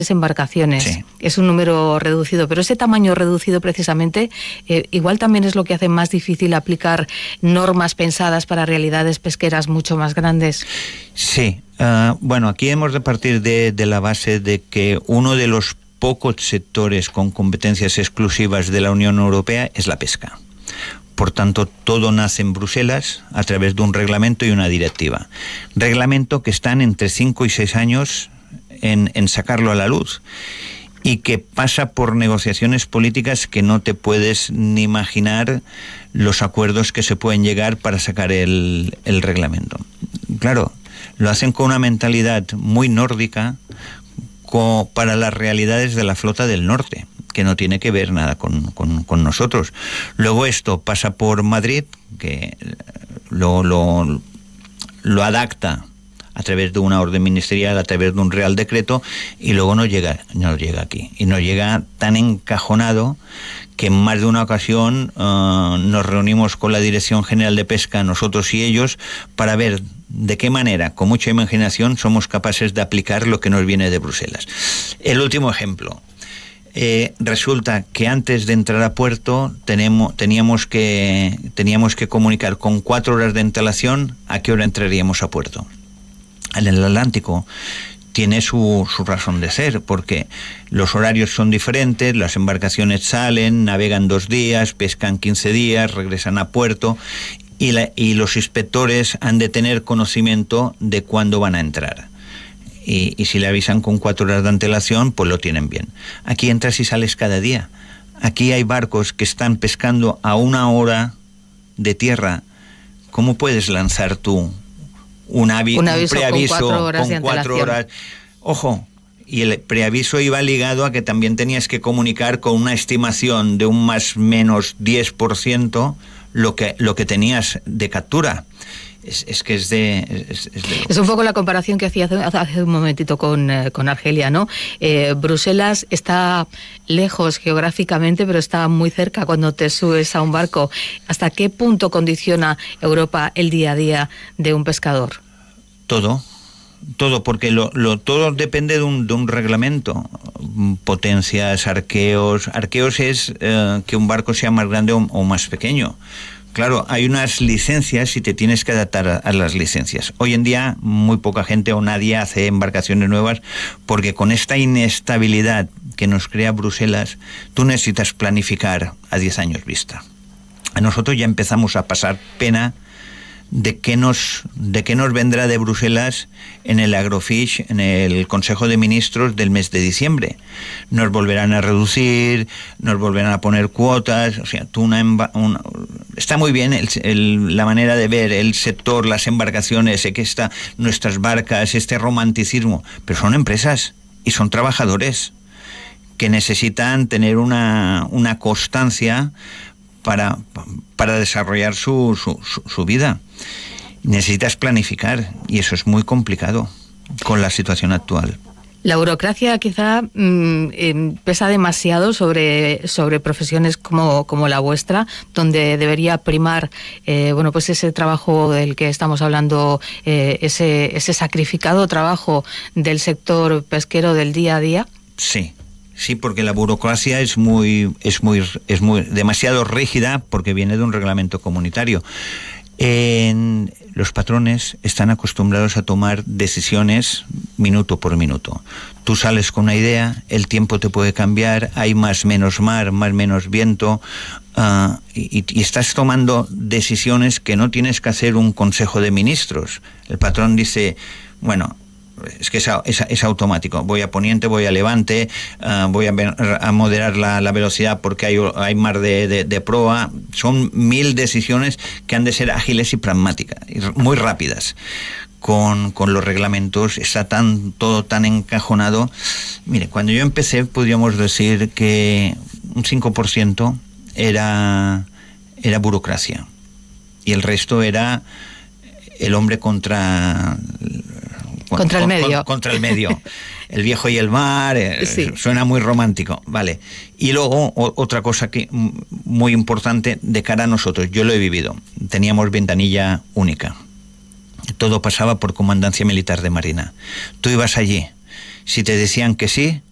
embarcaciones. Sí. Es un número reducido, pero ese tamaño reducido precisamente igual también es lo que hace más difícil aplicar normas pensadas para realidades pesqueras mucho más grandes. Sí, bueno, aquí hemos de partir de la base de que uno de los pocos sectores con competencias exclusivas de la Unión Europea es la pesca. Por tanto, todo nace en Bruselas a través de un reglamento y una directiva. Reglamento que están entre 5 y 6 años en sacarlo a la luz y que pasa por negociaciones políticas que no te puedes ni imaginar los acuerdos que se pueden llegar para sacar el reglamento. Claro, lo hacen con una mentalidad muy nórdica para las realidades de la flota del norte, que no tiene que ver nada con nosotros. Luego esto pasa por Madrid, que lo adapta a través de una orden ministerial, a través de un real decreto, y luego no llega aquí. Y nos llega tan encajonado que en más de una ocasión nos reunimos con la Dirección General de Pesca, nosotros y ellos, para ver de qué manera, con mucha imaginación, somos capaces de aplicar lo que nos viene de Bruselas. El último ejemplo. Resulta que antes de entrar a puerto teníamos que comunicar con 4 horas de antelación a qué hora entraríamos a puerto. En el Atlántico tiene su razón de ser, porque los horarios son diferentes, las embarcaciones salen, navegan 2 días, pescan 15 días, regresan a puerto, y los inspectores han de tener conocimiento de cuándo van a entrar. Y si le avisan con 4 horas de antelación, pues lo tienen bien. Aquí entras y sales cada día. Aquí hay barcos que están pescando a 1 hora de tierra. ¿Cómo puedes lanzar tú un preaviso con 4 horas? Ojo, y el preaviso iba ligado a que también tenías que comunicar con una estimación de un más menos 10% lo que tenías de captura. Es un poco la comparación que hacía hace un momentito con Argelia, ¿no? Bruselas está lejos geográficamente, pero está muy cerca cuando te subes a un barco. ¿Hasta qué punto condiciona Europa el día a día de un pescador? Todo, porque todo depende de un reglamento. Potencias, arqueos. Arqueos es que un barco sea más grande o más pequeño. Claro, hay unas licencias y te tienes que adaptar a las licencias. Hoy en día muy poca gente o nadie hace embarcaciones nuevas, porque con esta inestabilidad que nos crea Bruselas, tú necesitas planificar a 10 años vista. A nosotros ya empezamos a pasar pena de qué nos vendrá de Bruselas en el Agrofish, en el Consejo de Ministros del mes de diciembre. Nos volverán a reducir, nos volverán a poner cuotas. O sea, está muy bien la manera de ver el sector, las embarcaciones, sé que está nuestras barcas, este romanticismo, pero son empresas y son trabajadores que necesitan tener una constancia para desarrollar su vida. Necesitas planificar, y eso es muy complicado con la situación actual. La burocracia quizá pesa demasiado sobre profesiones como la vuestra, donde debería primar pues ese trabajo del que estamos hablando, ese sacrificado trabajo del sector pesquero del día a día. Sí, porque la burocracia es muy demasiado rígida, porque viene de un reglamento comunitario. Los patrones están acostumbrados a tomar decisiones minuto por minuto. Tú sales con una idea, el tiempo te puede cambiar, hay más menos mar, más menos viento, y estás tomando decisiones que no tienes que hacer un consejo de ministros. El patrón dice, bueno, es que es automático. Voy a poniente, voy a levante, voy a moderar la velocidad porque hay mar de proa. Son 1000 decisiones que han de ser ágiles y pragmáticas, muy rápidas. Con los reglamentos está todo tan encajonado. Mire, cuando yo empecé podríamos decir que un 5% era burocracia y el resto era el hombre contra el medio. Contra el medio. El viejo y el mar, sí. Suena muy romántico, vale. Y luego, otra cosa que muy importante de cara a nosotros, yo lo he vivido, teníamos ventanilla única. Todo pasaba por Comandancia Militar de Marina. Tú ibas allí, si te decían que sí,